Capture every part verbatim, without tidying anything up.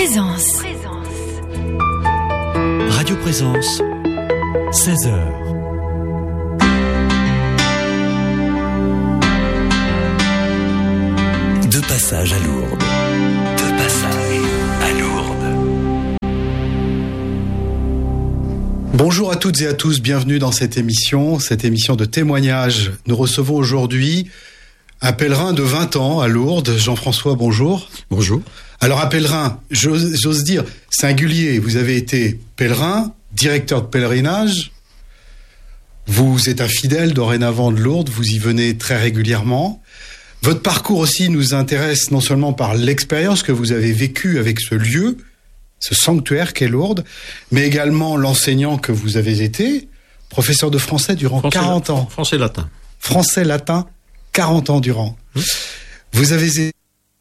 Présence. Radio Présence, seize heures. De passage à Lourdes. De passage à Lourdes. Bonjour à toutes et à tous, bienvenue dans cette émission, cette émission de témoignages. Nous recevons aujourd'hui un pèlerin de vingt ans à Lourdes. Jean-François, bonjour. Bonjour. Alors un pèlerin, j'ose, j'ose dire, singulier, vous avez été pèlerin, directeur de pèlerinage, vous êtes un fidèle dorénavant de Lourdes, vous y venez très régulièrement. Votre parcours aussi nous intéresse non seulement par l'expérience que vous avez vécue avec ce lieu, ce sanctuaire qu'est Lourdes, mais également l'enseignant que vous avez été, professeur de français durant Français, quarante ans. Français-latin. Français-latin, quarante ans durant. Mmh. Vous avez été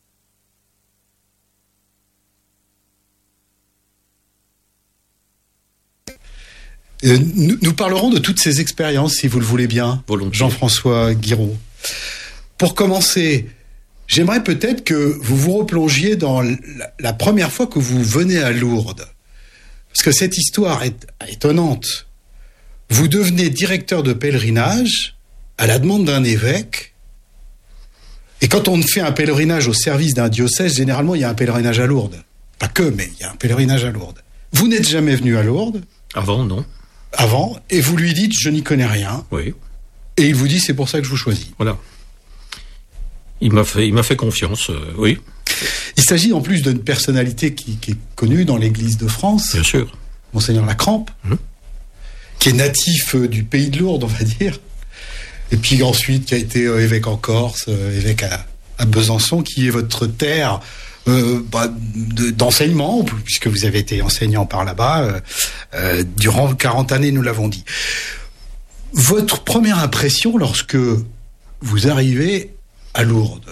Euh, nous, nous parlerons de toutes ces expériences, si vous le voulez bien, Volontiers. Jean-François Guiraud. Pour commencer, j'aimerais peut-être que vous vous replongiez dans la, la première fois que vous venez à Lourdes. Parce que cette histoire est étonnante. Vous devenez directeur de pèlerinage à la demande d'un évêque. Et quand on fait un pèlerinage au service d'un diocèse, généralement, il y a un pèlerinage à Lourdes. Pas que, mais il y a un pèlerinage à Lourdes. Vous n'êtes jamais venu à Lourdes. Avant, non. Avant, et vous lui dites, je n'y connais rien. Oui. Et il vous dit, c'est pour ça que je vous choisis. Voilà. Il m'a fait, il m'a fait confiance, euh, oui. Il s'agit en plus d'une personnalité qui, qui est connue dans l'Église de France. Bien sûr. Monseigneur Lacrampe, mmh. qui est natif euh, du pays de Lourdes, on va dire. Et puis ensuite, qui a été euh, évêque en Corse, euh, évêque à, à Besançon, qui est votre terre euh, bah, de, d'enseignement, puisque vous avez été enseignant par là-bas euh, euh, durant quarante années, nous l'avons dit. Votre première impression lorsque vous arrivez à Lourdes?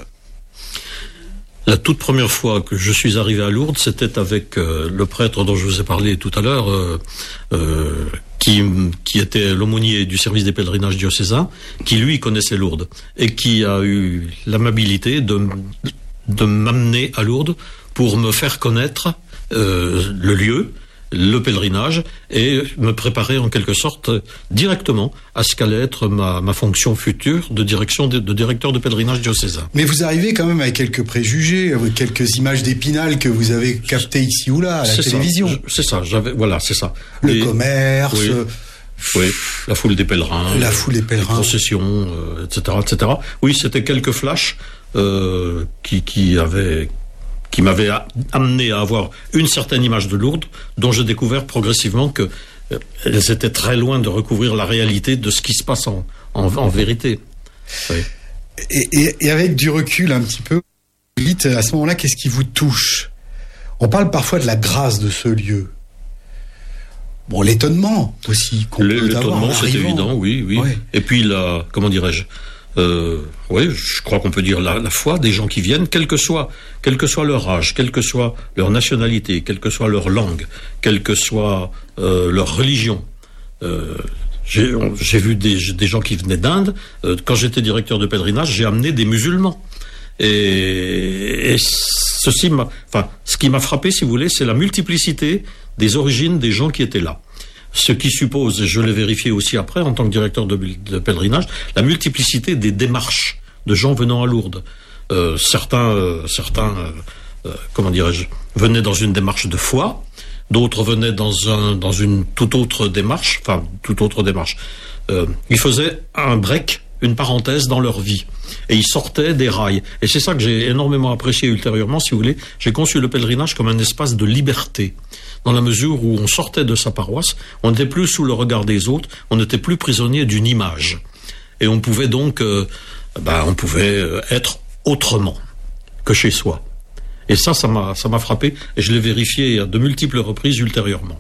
La toute première fois que je suis arrivé à Lourdes, c'était avec euh, le prêtre dont je vous ai parlé tout à l'heure, euh, euh, qui, qui était l'aumônier du service des pèlerinages diocésains, qui lui connaissait Lourdes, et qui a eu l'amabilité de, de m'amener à Lourdes pour me faire connaître euh, le lieu, le pèlerinage, et me préparer en quelque sorte directement à ce qu'allait être ma, ma fonction future de direction de, de directeur de pèlerinage diocésain. Mais vous arrivez quand même avec quelques préjugés, avec quelques images d'Épinal que vous avez captées ici ou là à la c'est télévision. Ça, c'est ça, j'avais, voilà, c'est ça. Le et, commerce, oui, euh, oui, la foule des pèlerins, la foule des pèlerins, les processions, euh, et cetera, et cetera. Oui, c'était quelques flashs euh, qui, qui avaient. qui m'avait amené à avoir une certaine image de Lourdes, dont j'ai découvert progressivement que euh, elles étaient très loin de recouvrir la réalité de ce qui se passe en, en, en vérité. Oui. Et, et, et avec du recul un petit peu, vous dites à ce moment-là, qu'est-ce qui vous touche? On parle parfois de la grâce de ce lieu. Bon, l'étonnement aussi qu'on Le, peut l'étonnement, avoir. c'est évident, oui, oui. Ouais. Et puis la, comment dirais-je, Euh, oui, je crois qu'on peut dire la, la foi des gens qui viennent, quel que soit, quel que soit leur âge, quelle que soit leur nationalité, quelle que soit leur langue, quelle que soit euh, leur religion. Euh, j'ai, on, j'ai vu des, des gens qui venaient d'Inde. Euh, quand j'étais directeur de pèlerinage, j'ai amené des musulmans. Et, et ceci m'a, enfin, ce qui m'a frappé, si vous voulez, c'est la multiplicité des origines des gens qui étaient là. Ce qui suppose, et je l'ai vérifié aussi après en tant que directeur de, de pèlerinage, la multiplicité des démarches de gens venant à Lourdes. Euh, certains, euh, certains, euh, euh, comment dirais-je, venaient dans une démarche de foi, d'autres venaient dans un, dans une toute autre démarche, enfin toute autre démarche. Euh, ils faisaient un break, une parenthèse dans leur vie, et ils sortaient des rails. Et c'est ça que j'ai énormément apprécié ultérieurement, si vous voulez. J'ai conçu le pèlerinage comme un espace de liberté, dans la mesure où on sortait de sa paroisse, on n'était plus sous le regard des autres, on n'était plus prisonnier d'une image. Et on pouvait donc, euh, ben, on pouvait être autrement que chez soi. Et ça, ça m'a, ça m'a frappé, et je l'ai vérifié à de multiples reprises ultérieurement.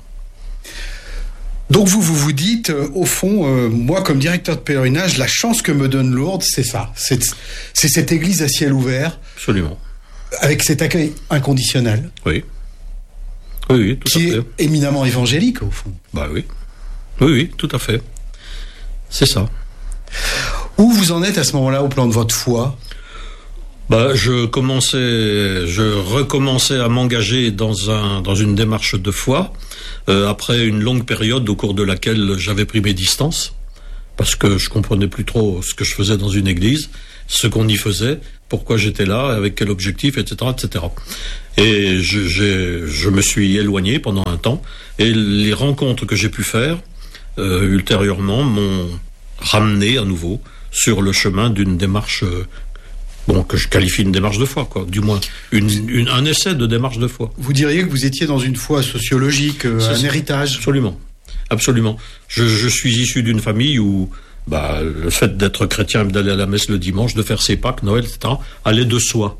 Donc vous, vous vous dites, euh, au fond, euh, moi comme directeur de pèlerinage, la chance que me donne Lourdes, c'est ça. C'est, c'est cette église à ciel ouvert. Absolument. Avec cet accueil inconditionnel. Oui. Oui, oui, tout qui à fait. est éminemment évangélique, au fond. Bah oui. Oui, oui, tout à fait. C'est ça. Où vous en êtes à ce moment-là, au plan de votre foi? Bah, je commençais, je recommençais à m'engager dans un, dans une démarche de foi, euh, après une longue période au cours de laquelle j'avais pris mes distances, parce que je comprenais plus trop ce que je faisais dans une église, ce qu'on y faisait, pourquoi j'étais là, avec quel objectif, et cetera, et cetera. Et je, j'ai, je me suis éloigné pendant un temps, et les rencontres que j'ai pu faire, euh, ultérieurement, m'ont ramené à nouveau sur le chemin d'une démarche, euh, bon, que je qualifie une démarche de foi, quoi, du moins une, une, un essai de démarche de foi. Vous diriez que vous étiez dans une foi sociologique, euh, un héritage? Absolument, absolument. Je, je suis issu d'une famille où bah, le fait d'être chrétien, d'aller à la messe le dimanche, de faire ses Pâques, Noël, et cetera, allait de soi.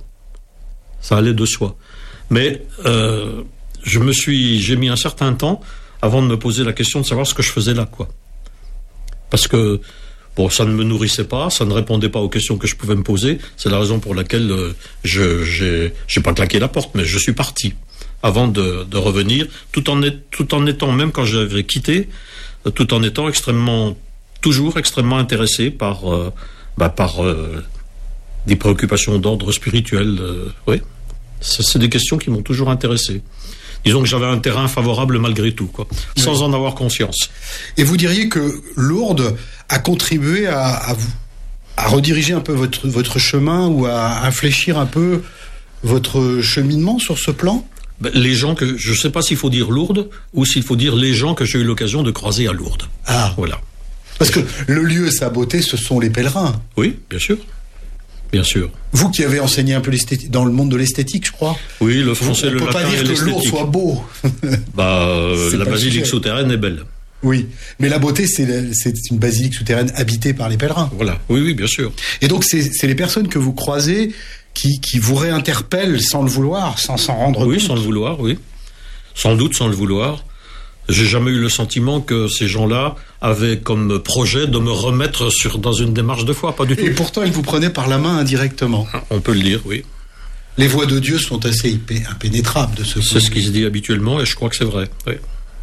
Ça allait de soi. Mais euh, je me suis, j'ai mis un certain temps avant de me poser la question de savoir ce que je faisais là, quoi. Parce que bon, ça ne me nourrissait pas, ça ne répondait pas aux questions que je pouvais me poser. C'est la raison pour laquelle euh, je j'ai, j'ai pas claqué la porte, mais je suis parti avant de, de revenir, tout en est, tout en étant, même quand j'avais quitté, euh, tout en étant extrêmement, toujours extrêmement intéressé par euh, bah, par euh, des préoccupations d'ordre spirituel. Euh, oui, c'est, c'est des questions qui m'ont toujours intéressé. Disons que j'avais un terrain favorable malgré tout, quoi, oui. Sans en avoir conscience. Et vous diriez que Lourdes a contribué à, à vous, à rediriger un peu votre, votre chemin ou à infléchir un peu votre cheminement sur ce plan? Ben, les gens que, je ne sais pas s'il faut dire Lourdes ou s'il faut dire les gens que j'ai eu l'occasion de croiser à Lourdes. Ah. Voilà. Parce que le lieu, sa beauté, ce sont les pèlerins. Oui, bien sûr. Bien sûr. Vous qui avez enseigné un peu l'esthétique, dans le monde de l'esthétique, je crois. Oui, le français, le latin et l'esthétique. On peut pas dire que Lourdes soit beau. Bah, euh, la basilique souterraine est belle. Oui, mais la beauté, c'est, c'est une basilique souterraine habitée par les pèlerins. Voilà, oui, oui, bien sûr. Et donc, c'est, c'est les personnes que vous croisez qui, qui vous réinterpellent sans le vouloir, sans s'en rendre oui, compte. Oui, sans le vouloir, oui. Sans doute, sans le vouloir. J'ai jamais eu le sentiment que ces gens-là avaient comme projet de me remettre sur, dans une démarche de foi, pas du tout. Et pourtant, ils vous prenaient par la main indirectement. On peut le dire, oui. Les voies de Dieu sont assez impénétrables de ce point. C'est ce qui se dit habituellement et je crois que c'est vrai, oui.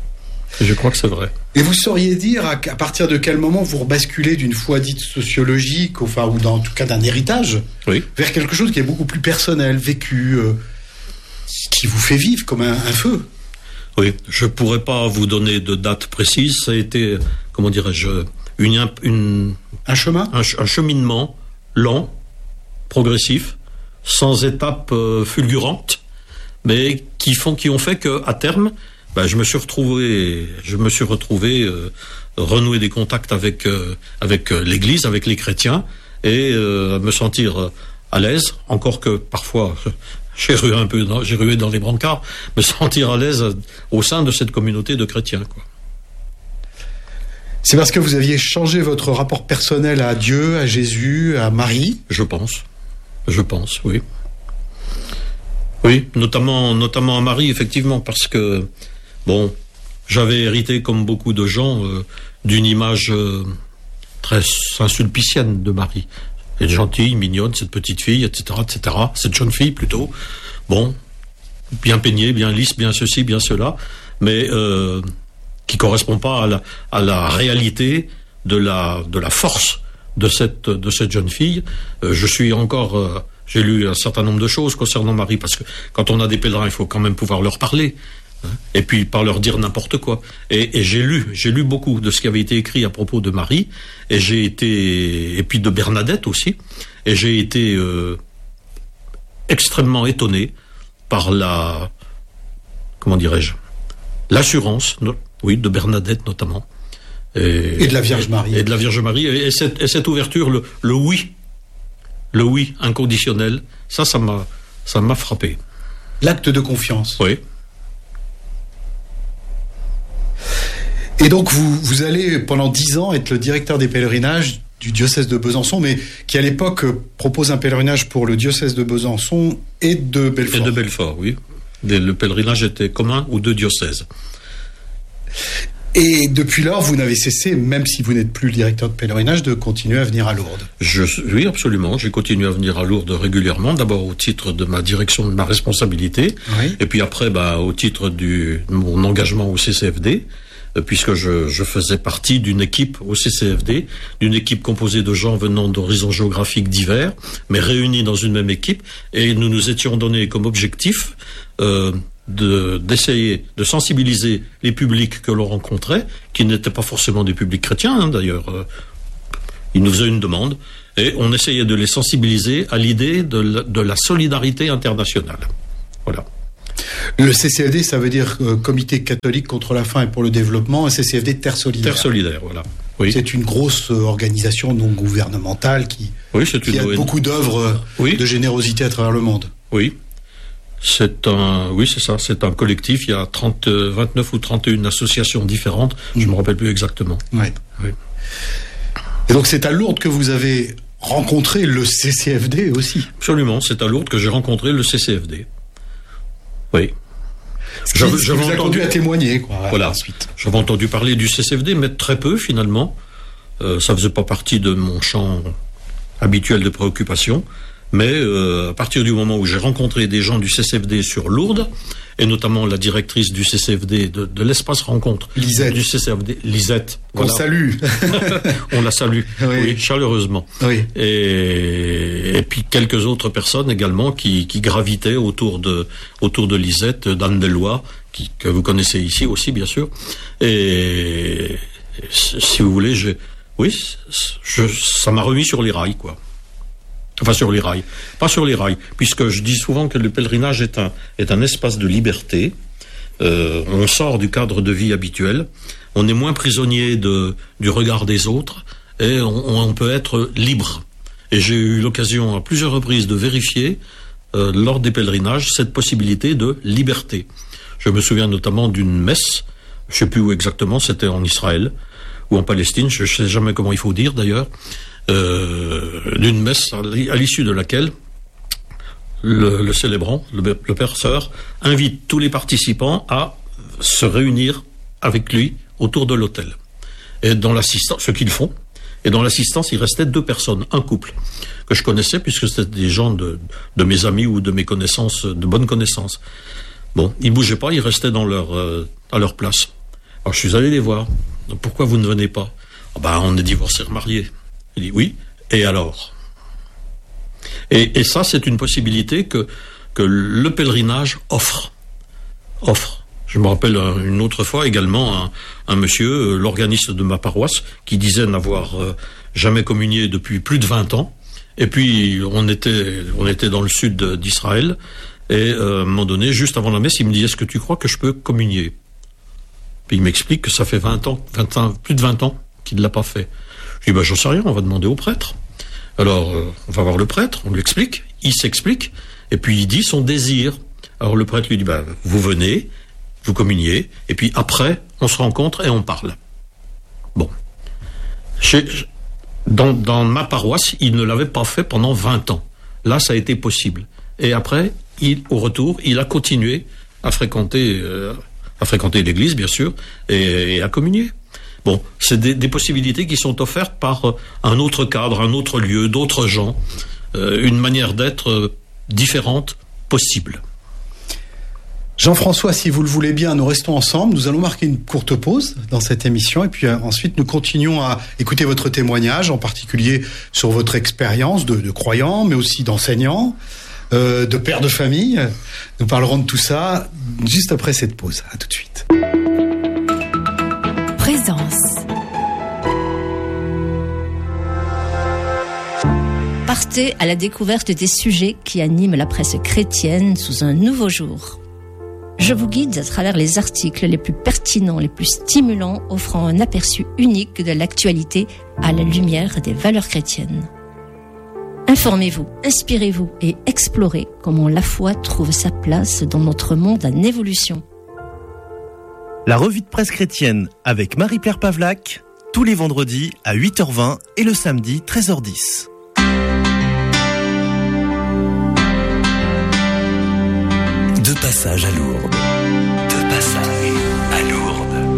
Je crois que c'est vrai. Et vous sauriez dire à, à partir de quel moment vous rebasculez d'une foi dite sociologique, enfin, ou dans, en tout cas d'un héritage, oui, vers quelque chose qui est beaucoup plus personnel, vécu, euh, qui vous fait vivre comme un, un feu? Oui, je pourrais pas vous donner de date précise. Ça a été, comment dirais-je, une, une un chemin, un, un cheminement lent, progressif, sans étapes euh, fulgurantes, mais qui font, qui ont fait que, à terme, ben, je me suis retrouvé, je me suis retrouvé euh, renouer des contacts avec euh, avec euh, l'Église, avec les chrétiens, et euh, me sentir euh, à l'aise, encore que parfois. J'ai rué un peu, dans, j'ai rué dans les brancards, me sentir à l'aise au sein de cette communauté de chrétiens, quoi. C'est parce que vous aviez changé votre rapport personnel à Dieu, à Jésus, à Marie? Je pense. Je pense, oui. Oui, notamment, notamment à Marie, effectivement, parce que, bon, j'avais hérité, comme beaucoup de gens, euh, d'une image euh, très Saint-Sulpicienne de Marie. Elle est gentille, mignonne, cette petite fille, et cetera, et cetera. Cette jeune fille, plutôt. Bon, bien peignée, bien lisse, bien ceci, bien cela, mais euh, qui correspond pas à la, à la réalité de la, de la force de cette, de cette jeune fille. Euh, je suis encore... Euh, j'ai lu un certain nombre de choses concernant Marie, parce que quand on a des pèlerins, il faut quand même pouvoir leur parler. Et puis pas leur dire n'importe quoi. Et, et j'ai lu, j'ai lu beaucoup de ce qui avait été écrit à propos de Marie, et j'ai été, et puis de Bernadette aussi, et j'ai été euh, extrêmement étonné par la, comment dirais-je, l'assurance, no, oui, de Bernadette notamment, et, et de la Vierge Marie, et de la Vierge Marie, et, et, cette, et cette ouverture, le, le oui, le oui inconditionnel, ça, ça m'a, ça m'a frappé. L'acte de confiance. Oui. Et donc vous, vous allez pendant dix ans être le directeur des pèlerinages du diocèse de Besançon, mais qui à l'époque propose un pèlerinage pour le diocèse de Besançon et de Belfort. Et de Belfort, oui. Le pèlerinage était commun aux deux diocèses. Et depuis lors, vous n'avez cessé, même si vous n'êtes plus le directeur de pèlerinage, de continuer à venir à Lourdes. Je, oui, absolument. J'ai continué à venir à Lourdes régulièrement, d'abord au titre de ma direction, de ma responsabilité, oui. Et puis après, bah, au titre du, de mon engagement au C C F D. puisque je, je faisais partie d'une équipe au C C F D, d'une équipe composée de gens venant d'horizons géographiques divers, mais réunis dans une même équipe, et nous nous étions donnés comme objectif euh, de, d'essayer de sensibiliser les publics que l'on rencontrait, qui n'étaient pas forcément des publics chrétiens, hein, d'ailleurs. Euh, ils nous faisaient une demande, et on essayait de les sensibiliser à l'idée de la, de la solidarité internationale. Voilà. Le C C F D, ça veut dire euh, Comité catholique contre la faim et pour le développement, un C C F D Terre solidaire. Terre solidaire, voilà. Oui. C'est une grosse euh, organisation non gouvernementale qui, oui, c'est qui une a O N G. Beaucoup d'œuvres euh, oui. de générosité à travers le monde. Oui. C'est un, oui, c'est ça, c'est un collectif. Il y a trente, vingt-neuf ou trente et une associations différentes. Je ne mmh. me rappelle plus exactement. Ouais. Oui. Et donc c'est à Lourdes que vous avez rencontré le C C F D aussi. Absolument, c'est à Lourdes que j'ai rencontré le C C F D. Oui. Ce qui, ce qui vous a conduit à témoigner, quoi. Voilà. Ensuite. J'avais entendu parler du C C F D, mais très peu finalement. Euh, ça faisait pas partie de mon champ habituel de préoccupation. Mais euh, à partir du moment où j'ai rencontré des gens du C C F D sur Lourdes, et notamment la directrice du C C F D de, de l'espace rencontre Lisette. du C C F D, Lisette, qu'on voilà. salue, on la salue, oui, oui chaleureusement. Oui. Et, et puis quelques autres personnes également qui, qui gravitaient autour de autour de Lisette, d'Anne Deloy, qui que vous connaissez ici aussi bien sûr. Et si vous voulez, j'ai, oui, je, ça m'a remis sur les rails, quoi. Enfin, sur les rails. Pas sur les rails, puisque je dis souvent que le pèlerinage est un, est un espace de liberté. Euh, on sort du cadre de vie habituel. On est moins prisonnier de, du regard des autres et on, on peut être libre. Et j'ai eu l'occasion à plusieurs reprises de vérifier, euh, lors des pèlerinages, cette possibilité de liberté. Je me souviens notamment d'une messe, je ne sais plus où exactement, c'était en Israël ou en Palestine, je ne sais jamais comment il faut dire d'ailleurs, Euh, d'une messe à l'issue de laquelle le, le célébrant, le, le père sœur, invite tous les participants à se réunir avec lui autour de l'autel. Et dans l'assistance, ce qu'ils font, et dans l'assistance, il restait deux personnes, un couple, que je connaissais puisque c'était des gens de, de mes amis ou de mes connaissances, de bonnes connaissances. Bon, ils bougeaient pas, ils restaient dans leur, euh, à leur place. Alors je suis allé les voir. Pourquoi vous ne venez pas? Ah ben, on est divorcés, remariés. Il dit oui, et alors? Et, et ça, c'est une possibilité que, que le pèlerinage offre. Offre. Je me rappelle une autre fois également un, un monsieur, l'organiste de ma paroisse, qui disait n'avoir euh, jamais communié depuis plus de vingt ans. Et puis, on était, on était dans le sud d'Israël, et euh, à un moment donné, juste avant la messe, il me dit, est-ce que tu crois que je peux communier? Puis il m'explique que ça fait vingt ans, vingt ans, plus de vingt ans qu'il ne l'a pas fait. Je dis, ben, j'en sais rien, on va demander au prêtre. Alors, euh, on va voir le prêtre, on lui explique, il s'explique, et puis il dit son désir. Alors le prêtre lui dit, ben, vous venez, vous communiez, et puis après, on se rencontre et on parle. Bon. Chez, dans, dans ma paroisse, il ne l'avait pas fait pendant vingt ans. Là, ça a été possible. Et après, il, au retour, il a continué à fréquenter, euh, à fréquenter l'église, bien sûr, et, et à communier. Bon, c'est des, des possibilités qui sont offertes par un autre cadre, un autre lieu, d'autres gens, euh, une manière d'être euh, différente possible. Jean-François, si vous le voulez bien, nous restons ensemble. Nous allons marquer une courte pause dans cette émission et puis euh, ensuite nous continuons à écouter votre témoignage, en particulier sur votre expérience de, de croyant, mais aussi d'enseignant, euh, de père de famille. Nous parlerons de tout ça juste après cette pause. À tout de suite. Présence. Partez à la découverte des sujets qui animent la presse chrétienne sous un nouveau jour. Je vous guide à travers les articles les plus pertinents, les plus stimulants, offrant un aperçu unique de l'actualité à la lumière des valeurs chrétiennes. Informez-vous, inspirez-vous et explorez comment la foi trouve sa place dans notre monde en évolution. La revue de presse chrétienne avec Marie-Pierre Pavlac, tous les vendredis à huit heures vingt et le samedi treize heures dix. De passage à Lourdes. De passage à Lourdes.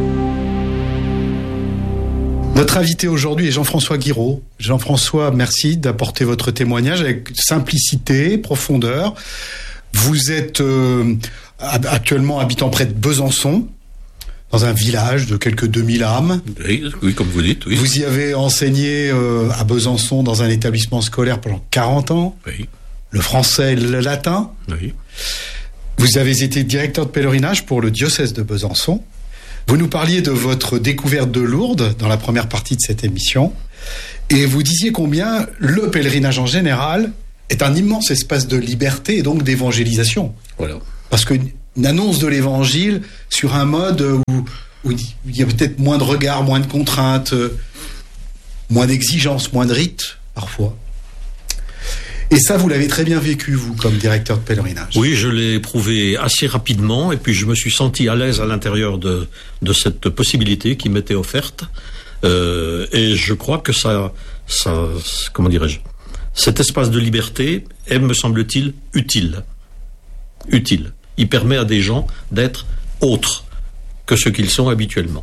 Notre invité aujourd'hui est Jean-François Guiraud. Jean-François, merci d'apporter votre témoignage avec simplicité, profondeur. Vous êtes euh, actuellement habitant près de Besançon. dans un village de quelques deux mille âmes. Oui, oui, comme vous dites, oui. Vous y avez enseigné euh, à Besançon dans un établissement scolaire pendant quarante ans. Oui. Le français et le latin. Oui. Vous avez été directeur de pèlerinage pour le diocèse de Besançon. Vous nous parliez de votre découverte de Lourdes dans la première partie de cette émission. Et vous disiez combien le pèlerinage en général est un immense espace de liberté et donc d'évangélisation. Voilà. Parce qu'une annonce de l'évangile sur un mode où, où il y a peut-être moins de regards, moins de contraintes, moins d'exigences, moins de rites, parfois. Et ça, vous l'avez très bien vécu, vous, comme directeur de pèlerinage. Oui, je l'ai éprouvé assez rapidement, et puis je me suis senti à l'aise à l'intérieur de, de cette possibilité qui m'était offerte. Euh, et je crois que ça, ça, comment dirais-je, cet espace de liberté est, me semble-t-il, utile. Utile. Il permet à des gens d'être autres que ce qu'ils sont habituellement.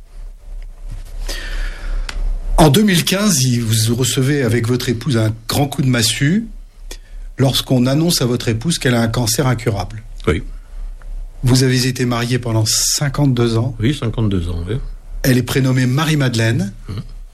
En deux mille quinze, vous recevez avec votre épouse un grand coup de massue lorsqu'on annonce à votre épouse qu'elle a un cancer incurable. Oui. Vous avez été marié pendant cinquante-deux ans. Oui, cinquante-deux ans, oui. Elle est prénommée Marie-Madeleine. Mmh.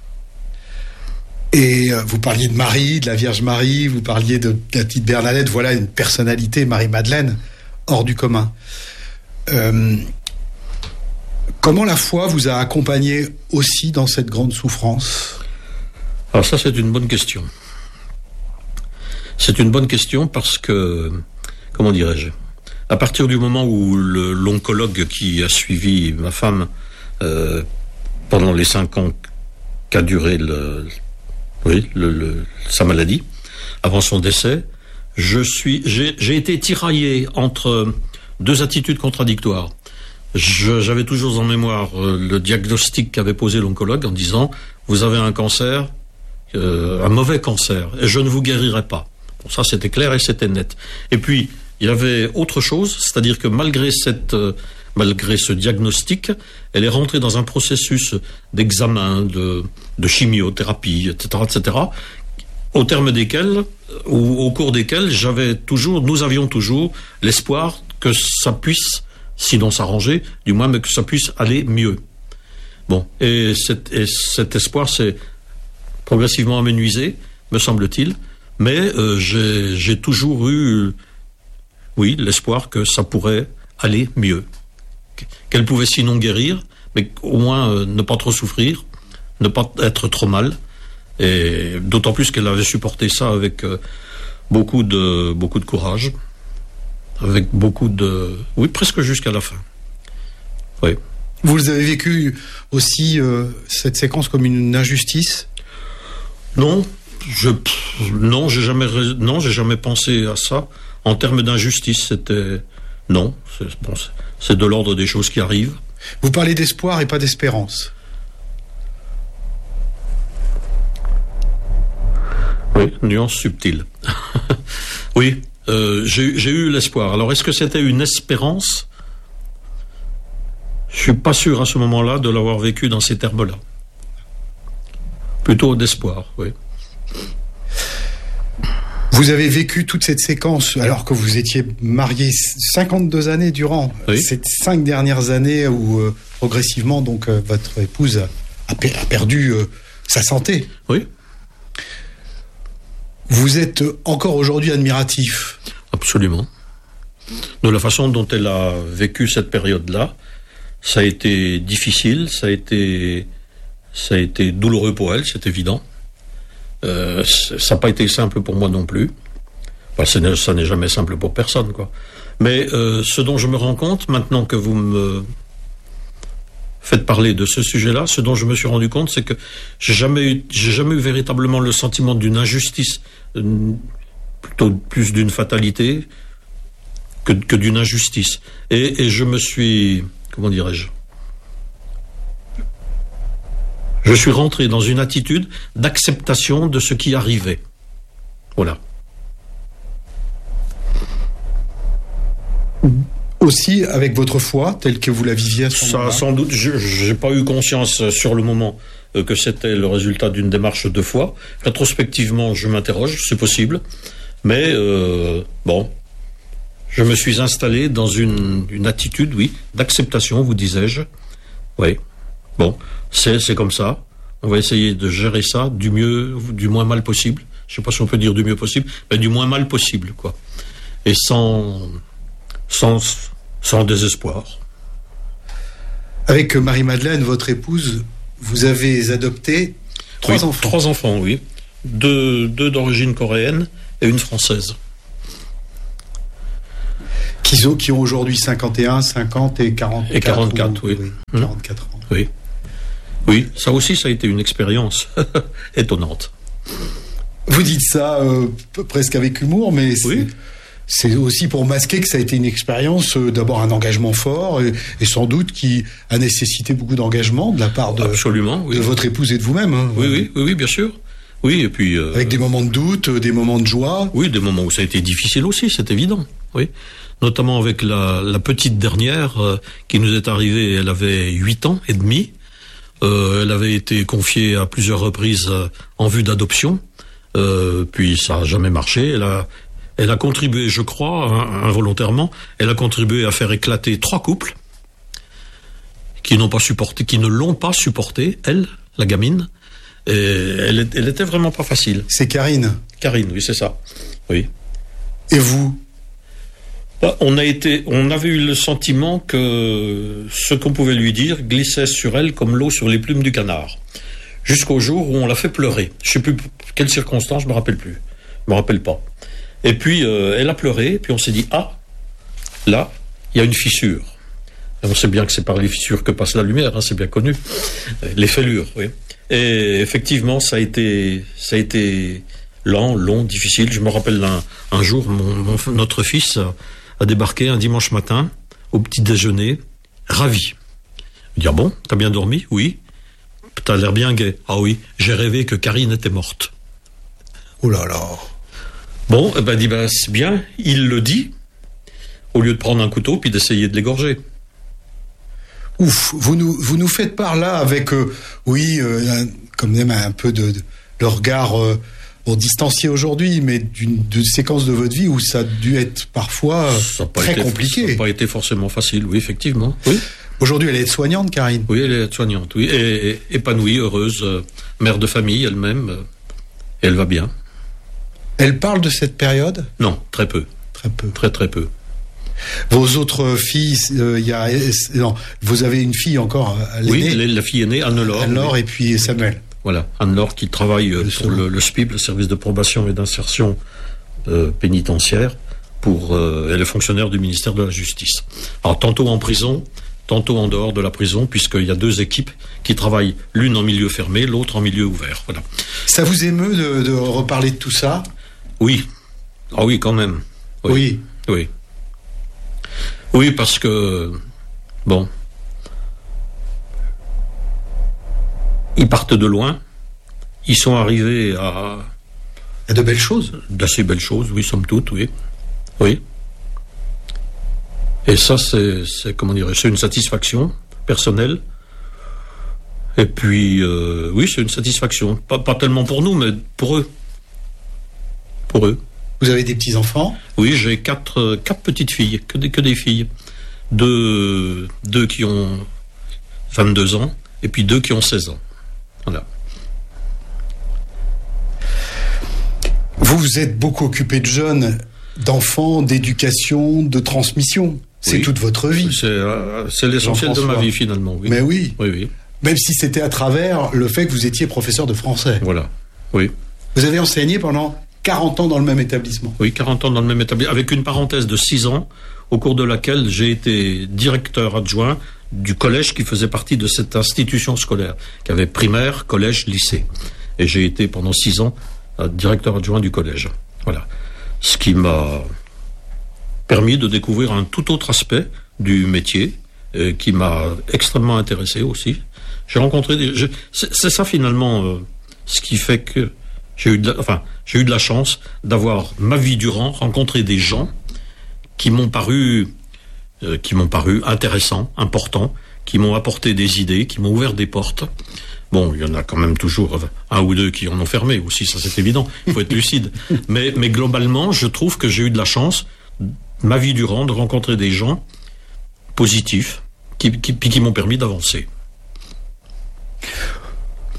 Et euh, vous parliez de Marie, de la Vierge Marie, vous parliez de, de la petite Bernadette. Voilà une personnalité, Marie-Madeleine, hors du commun. Euh, comment la foi vous a accompagné aussi dans cette grande souffrance ? Alors ça, c'est une bonne question. C'est une bonne question parce que, comment dirais-je, à partir du moment où le, l'oncologue qui a suivi ma femme euh, pendant les cinq ans qu'a duré le, oui, le, le, sa maladie, avant son décès, je suis, j'ai, j'ai été tiraillé entre deux attitudes contradictoires. Je, j'avais toujours en mémoire euh, le diagnostic qu'avait posé l'oncologue en disant « Vous avez un cancer, euh, un mauvais cancer, et je ne vous guérirai pas. » Bon, ça, c'était clair et c'était net. Et puis, il y avait autre chose, c'est-à-dire que malgré cette, euh, malgré ce diagnostic, elle est rentrée dans un processus d'examen, de, de chimiothérapie, et cetera, et cetera, au terme desquels, ou au cours desquels, j'avais toujours, nous avions toujours l'espoir que ça puisse, sinon s'arranger, du moins, mais que ça puisse aller mieux. Bon, et, cet, et cet espoir s'est progressivement amenuisé, me semble-t-il. Mais euh, j'ai, j'ai toujours eu, oui, l'espoir que ça pourrait aller mieux. Qu'elle pouvait sinon guérir, mais au moins euh, ne pas trop souffrir, ne pas être trop mal. Et d'autant plus qu'elle avait supporté ça avec euh, beaucoup de beaucoup de courage, avec beaucoup de, oui, presque jusqu'à la fin. Oui. Vous avez vécu aussi euh, cette séquence comme une injustice ? Non. Je, non, j'ai jamais, non, j'ai jamais pensé à ça. En termes d'injustice, c'était, non, c'est, bon, c'est, c'est de l'ordre des choses qui arrivent. Vous parlez d'espoir et pas d'espérance. Oui, nuance subtile. Oui, euh, j'ai, j'ai eu l'espoir. Alors, est-ce que c'était une espérance ? Je suis pas sûr à ce moment-là de l'avoir vécu dans ces termes-là. Plutôt d'espoir, oui. Vous avez vécu toute cette séquence alors que vous étiez marié cinquante-deux années durant, oui. Ces cinq dernières années où euh, progressivement donc euh, votre épouse a, per- a perdu euh, sa santé. Oui. Vous êtes encore aujourd'hui admiratif. Absolument. De la façon dont elle a vécu cette période-là, ça a été difficile, ça a été, ça a été douloureux pour elle, c'est évident. Euh, ça n'a pas été simple pour moi non plus. Enfin, ça, n'est, ça n'est jamais simple pour personne, quoi. Mais euh, ce dont je me rends compte, maintenant que vous me faites parler de ce sujet-là, ce dont je me suis rendu compte, c'est que j'ai jamais eu, j'ai jamais eu véritablement le sentiment d'une injustice, euh, plutôt plus d'une fatalité que, que d'une injustice. Et, et je me suis, comment dirais-je, je suis rentré dans une attitude d'acceptation de ce qui arrivait. Voilà. Aussi avec votre foi, telle que vous la viviez à ce moment-là ? Ça, sans doute, je n'ai pas eu conscience sur le moment euh, que c'était le résultat d'une démarche de foi. Rétrospectivement, je m'interroge, c'est possible. Mais, euh, bon, je me suis installé dans une, une attitude, oui, d'acceptation, vous disais-je, Oui. Bon, c'est, c'est comme ça. On va essayer de gérer ça du mieux, du moins mal possible. Je sais pas si on peut dire du mieux possible, mais du moins mal possible, quoi. Et sans, sans, sans désespoir. Avec Marie-Madeleine, votre épouse, vous avez adopté trois oui, enfants. Trois enfants, oui. Deux, deux d'origine coréenne et une française. Qui ont, qui ont aujourd'hui cinquante et un, cinquante et quarante-quatre. Et quarante-quatre, ou, oui. oui. quarante-quatre ans. Oui. Oui, ça aussi, ça a été une expérience étonnante. Vous dites ça euh, presque avec humour, mais c'est, oui. c'est aussi pour masquer que ça a été une expérience, euh, d'abord un engagement fort, et, et sans doute qui a nécessité beaucoup d'engagement de la part de, Absolument, oui. de votre épouse et de vous-même. Hein. Oui, oui, oui, oui, bien sûr. Oui, et puis... Euh, avec des moments de doute, des moments de joie. Oui, des moments où ça a été difficile aussi, c'est évident. Oui. Notamment avec la, la petite dernière euh, qui nous est arrivée, elle avait huit ans et demi. Euh, elle avait été confiée à plusieurs reprises euh, en vue d'adoption. Euh, puis ça a jamais marché. Elle a, elle a contribué, je crois, hein, involontairement, elle a contribué à faire éclater trois couples qui n'ont pas supporté, qui ne l'ont pas supporté, elle, la gamine. Et elle, elle était vraiment pas facile. C'est Karine. Karine, oui, c'est ça. Oui. Et vous? On a été, on avait eu le sentiment que ce qu'on pouvait lui dire glissait sur elle comme l'eau sur les plumes du canard. Jusqu'au jour où on l'a fait pleurer. Je sais plus quelles circonstances, je me rappelle plus. Je me rappelle pas. Et puis, euh, elle a pleuré, puis on s'est dit, ah, là, il y a une fissure. Et on sait bien que c'est par les fissures que passe la lumière, hein, c'est bien connu. Les fêlures, oui. Et effectivement, ça a été, ça a été lent, long, difficile. Je me rappelle un, un jour, mon, mon, notre fils a, a débarqué un dimanche matin, au petit déjeuner, ravi. Il dit, ah bon, t'as bien dormi? Oui. T'as l'air bien gai. Ah oui, j'ai rêvé que Karine était morte. Oh là là. Bon, eh ben, dit, ben, c'est bien, il le dit, au lieu de prendre un couteau puis d'essayer de l'égorger. Ouf, vous nous, vous nous faites part là avec, euh, oui, euh, un, comme même un peu de, de le regard euh, bon, distancié aujourd'hui, mais d'une de séquence de votre vie où ça a dû être parfois euh, très été, compliqué. Ça n'a pas été forcément facile, oui, effectivement. Oui. Aujourd'hui, elle est soignante, Karine. Oui, elle est soignante, oui, et, et épanouie, heureuse, euh, mère de famille elle-même, euh, et elle va bien. Elle parle de cette période? Non, très peu. Très peu. Très très peu. Vos autres filles, euh, y a, non, vous avez une fille encore, l'aînée. Oui, la fille aînée, Anne-Laure. Anne-Laure et puis Samuel. Voilà, Anne-Laure qui travaille euh, pour le, le S P I B, le service de probation et d'insertion euh, pénitentiaire, pour, euh, elle est fonctionnaire du ministère de la Justice. Alors tantôt en prison, tantôt en dehors de la prison, puisqu'il y a deux équipes qui travaillent, l'une en milieu fermé, l'autre en milieu ouvert. Voilà. Ça vous émeut de, de reparler de tout ça? Oui. Ah oui, quand même. Oui. Oui. Oui. Oui, parce que, bon, ils partent de loin, ils sont arrivés à... À de belles choses. D'assez belles choses, oui, somme toute, oui. Oui. Et ça, c'est, c'est comment dirais-je, c'est une satisfaction personnelle. Et puis, euh, oui, c'est une satisfaction. Pas, pas tellement pour nous, mais pour eux. Pour eux. Vous avez des petits-enfants? Oui, j'ai quatre, quatre petites filles, que des, que des filles. Deux, deux qui ont vingt-deux ans, et puis deux qui ont seize ans. Voilà. Vous vous êtes beaucoup occupé de jeunes, d'enfants, d'éducation, de transmission. C'est oui. Toute votre vie. C'est, euh, c'est l'essentiel de ma vie, finalement. Oui. Mais oui. Oui, oui. Même si c'était à travers le fait que vous étiez professeur de français. Voilà. Oui. Vous avez enseigné pendant quarante ans dans le même établissement. Oui, quarante ans dans le même établissement, avec une parenthèse de six ans, au cours de laquelle j'ai été directeur adjoint du collège qui faisait partie de cette institution scolaire, qui avait primaire, collège, lycée. Et j'ai été pendant six ans euh, directeur adjoint du collège. Voilà. Ce qui m'a permis de découvrir un tout autre aspect du métier, euh, qui m'a extrêmement intéressé aussi. J'ai rencontré des... Je, c'est, c'est ça finalement euh, ce qui fait que J'ai eu, de la, enfin, j'ai eu de la chance d'avoir, ma vie durant, rencontré des gens qui m'ont paru, euh, qui m'ont paru intéressants, importants, qui m'ont apporté des idées, qui m'ont ouvert des portes. Bon, il y en a quand même toujours un ou deux qui en ont fermé aussi, ça c'est évident, il faut être lucide. Mais, mais globalement, je trouve que j'ai eu de la chance, ma vie durant, de rencontrer des gens positifs, qui, qui, qui m'ont permis d'avancer.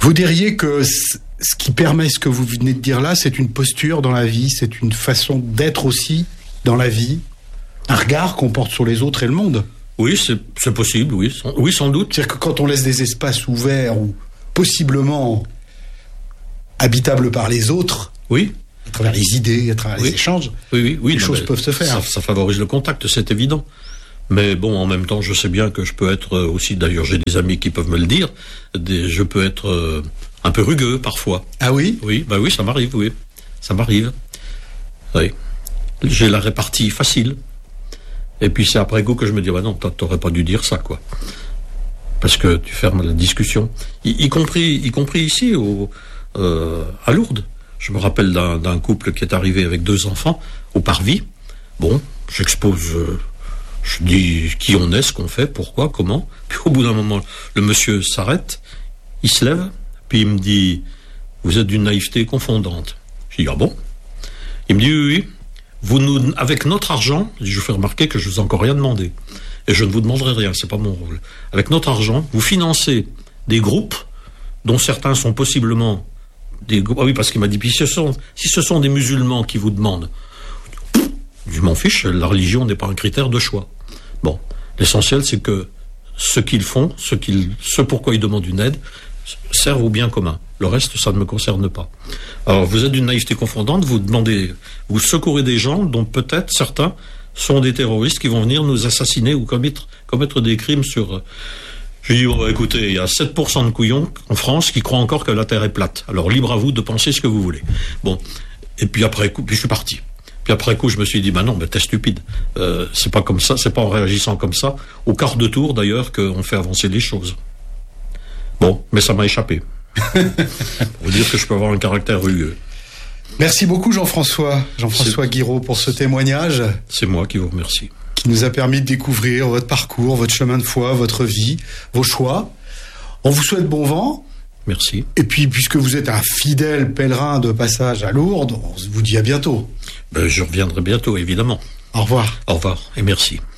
Vous diriez que ce qui permet ce que vous venez de dire là, c'est une posture dans la vie, c'est une façon d'être aussi dans la vie, un regard qu'on porte sur les autres et le monde. Oui, c'est, c'est possible, oui, sans, oui, sans doute. C'est-à-dire que quand on laisse des espaces ouverts ou possiblement habitables par les autres, oui, à travers les idées, à travers oui. les échanges, oui, oui, oui, les non, choses peuvent se faire. Ça, ça favorise le contact, c'est évident. Mais bon, en même temps, je sais bien que je peux être aussi, d'ailleurs j'ai des amis qui peuvent me le dire, des, je peux être euh, un peu rugueux parfois. Ah oui ? Oui, bah oui, ça m'arrive, oui. Ça m'arrive. Oui. J'ai la répartie facile. Et puis c'est après coup que je me dis, bah non, t'aurais pas dû dire ça, quoi. Parce que tu fermes la discussion. Y, y compris, y compris ici, au, euh, à Lourdes. Je me rappelle d'un, d'un couple qui est arrivé avec deux enfants au parvis. Bon, j'expose... Euh, Je dis qui on est, ce qu'on fait, pourquoi, comment. Puis au bout d'un moment, le monsieur s'arrête, il se lève, puis il me dit « Vous êtes d'une naïveté confondante ». Je dis « Ah bon ?» Il me dit « Oui, oui, vous nous, avec notre argent, je vous fais remarquer que je vous ai encore rien demandé, et je ne vous demanderai rien, c'est pas mon rôle. Avec notre argent, vous financez des groupes dont certains sont possiblement des groupes... Ah oui, parce qu'il m'a dit « Puis si ce sont, si ce sont des musulmans qui vous demandent... » Je m'en fiche, la religion n'est pas un critère de choix. Bon, l'essentiel c'est que ce qu'ils font, ce, qu'ils, ce pourquoi ils demandent une aide, servent au bien commun. Le reste, ça ne me concerne pas. Alors, vous êtes d'une naïveté confondante, vous demandez, vous secourez des gens dont peut-être certains sont des terroristes qui vont venir nous assassiner ou commettre, commettre des crimes sur... Je dis, oh, écoutez, il y a sept pour cent de couillons en France qui croient encore que la Terre est plate. Alors, libre à vous de penser ce que vous voulez. Bon, et puis après, puis je suis parti. Puis après coup, je me suis dit, bah non, mais t'es stupide. Euh, c'est pas comme ça, c'est pas en réagissant comme ça, au quart de tour d'ailleurs, qu'on fait avancer les choses. Bon, mais ça m'a échappé. Vous dire que je peux avoir un caractère rugueux. Merci beaucoup Jean-François, Jean-François Guiraud pour ce témoignage. C'est moi qui vous remercie. Qui nous a permis de découvrir votre parcours, votre chemin de foi, votre vie, vos choix. On vous souhaite bon vent. Merci. Et puis, puisque vous êtes un fidèle pèlerin de passage à Lourdes, on vous dit à bientôt. Ben, je reviendrai bientôt, évidemment. Au revoir. Au revoir et merci.